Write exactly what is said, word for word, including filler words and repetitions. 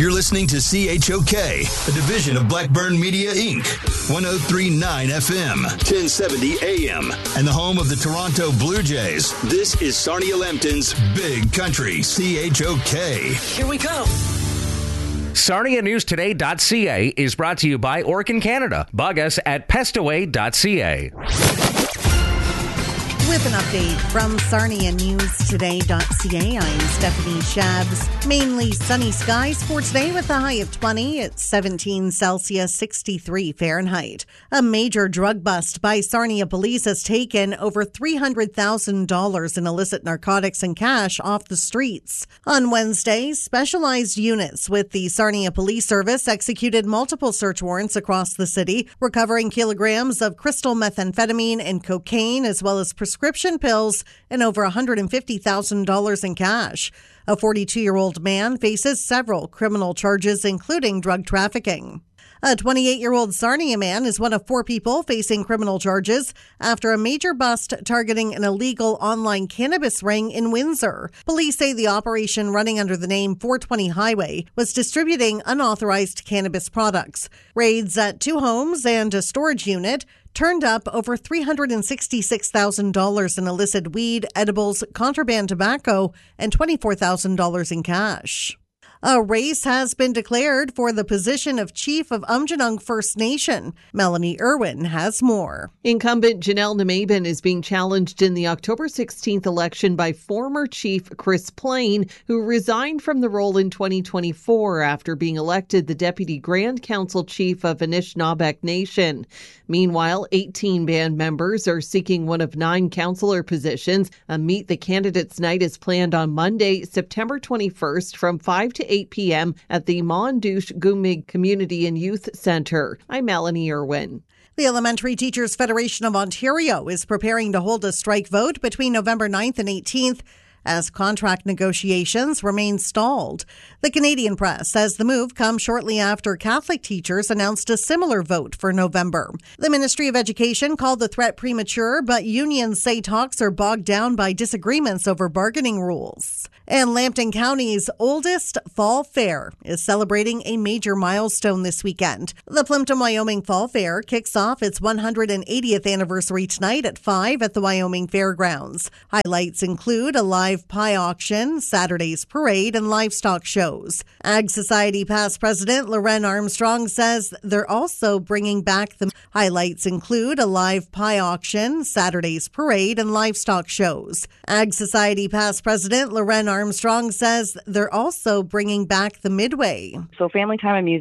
You're listening to C H O K, a division of Blackburn Media, Incorporated. one oh three point nine F M, ten seventy A M, and the home of the Toronto Blue Jays. This is Sarnia Lambton's Big Country, C H O K. Here we go. Sarnia News Today dot C A is brought to you by Orkin Canada. Bug us at pestaway dot C A. With an update from Sarnia News Today dot C A, I'm Stephanie Shabs. Mainly sunny skies for today with a high of twenty. It's seventeen Celsius, sixty-three Fahrenheit. A major drug bust by Sarnia police has taken over three hundred thousand dollars in illicit narcotics and cash off the streets. On Wednesday, specialized units with the Sarnia Police Service executed multiple search warrants across the city, recovering kilograms of crystal methamphetamine and cocaine, as well as prescription prescription pills and over one hundred fifty thousand dollars in cash. A forty-two-year-old man faces several criminal charges, including drug trafficking. A twenty-eight-year-old Sarnia man is one of four people facing criminal charges after a major bust targeting an illegal online cannabis ring in Windsor. Police say the operation, running under the name four twenty Highway, was distributing unauthorized cannabis products. Raids at two homes and a storage unit turned up over three hundred sixty-six thousand dollars in illicit weed, edibles, contraband tobacco, and twenty-four thousand dollars in cash. A race has been declared for the position of Chief of Umjanung First Nation. Melanie Irwin has more. Incumbent Janelle Namaben is being challenged in the October sixteenth election by former Chief Chris Plain, who resigned from the role in twenty twenty-four after being elected the Deputy Grand Council Chief of Anishinaabeg Nation. Meanwhile, eighteen band members are seeking one of nine councillor positions. A Meet the Candidates night is planned on Monday, September twenty-first from five to eight p.m. at the Mondouche Gumig Community and Youth Centre. I'm Melanie Irwin. The Elementary Teachers Federation of Ontario is preparing to hold a strike vote between November ninth and eighteenth as contract negotiations remain stalled. The Canadian Press says the move comes shortly after Catholic teachers announced a similar vote for November. The Ministry of Education called the threat premature, but unions say talks are bogged down by disagreements over bargaining rules. And Lambton County's oldest fall fair is celebrating a major milestone this weekend. The Plimpton, Wyoming Fall Fair kicks off its one hundred eightieth anniversary tonight at five at the Wyoming Fairgrounds. Highlights include a live pie auction, Saturday's parade, and livestock shows. Ag Society past president Loren Armstrong says they're also bringing back the highlights include a live pie auction, Saturday's parade, and livestock shows. Ag Society past president Loren Armstrong says they're also bringing back the Midway. So family time and music